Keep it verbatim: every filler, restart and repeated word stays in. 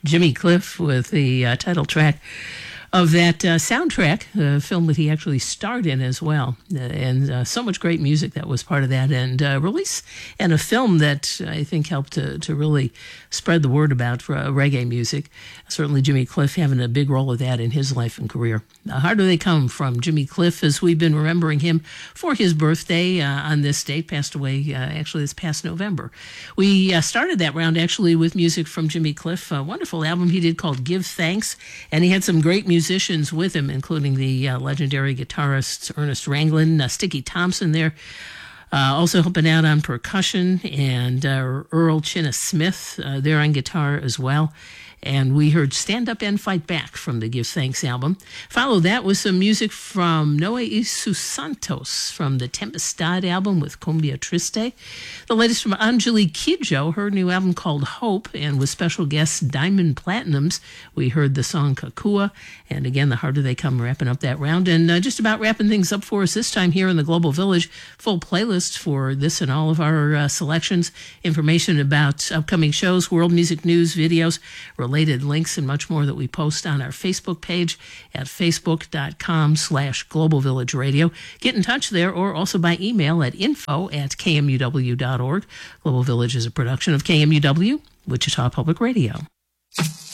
Jimmy Cliff with the uh, title track of that uh, soundtrack, a film that he actually starred in as well. Uh, and uh, so much great music that was part of that. And uh, release and a film that I think helped to, to really spread the word about uh, reggae music. Certainly Jimmy Cliff having a big role of that in his life and career. Uh, How Do They Come from Jimmy Cliff, as we've been remembering him for his birthday uh, on this date, passed away uh, actually this past November. We uh, started that round actually with music from Jimmy Cliff, a wonderful album he did called Give Thanks, and he had some great musicians with him, including the uh, legendary guitarists Ernest Ranglin, uh, Sticky Thompson there, uh, also helping out on percussion, and uh, Earl Chinna Smith uh, there on guitar as well. And we heard Stand Up and Fight Back from the Give Thanks album. Follow that with some music from Noe Isu Santos from the Tempestad album with Cumbia Triste. The latest from Angelique Kidjo, her new album called Hope, and with special guests Diamond Platinums. We heard the song Kakua, and again, The Harder They Come, wrapping up that round. And uh, just about wrapping things up for us this time here in the Global Village. Full playlist for this and all of our uh, selections, information about upcoming shows, world music news, videos, related links, and much more that we post on our Facebook page at facebook.com slash Global Village Radio. Get in touch there, or also by email at info at kmuw.org. Global Village is a production of K M U W, Wichita Public Radio.